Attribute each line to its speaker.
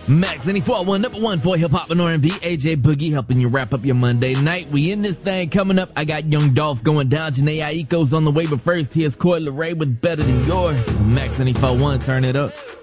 Speaker 1: Max 94.1, number one for hip hop and R&B. AJ Boogie helping you wrap up your Monday night. We in this thing coming up. I got Young Dolph going down. Jhené Aiko's on the way, but first here's Coi Leray with Better Than Yours. Max 94.1, turn it up.